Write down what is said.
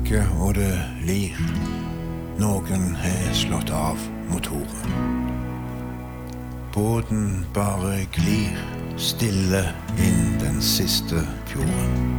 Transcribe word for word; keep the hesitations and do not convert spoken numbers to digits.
synker og det lir. Noen har slått av motoren. Båten bare glir stille inn den siste fjorden.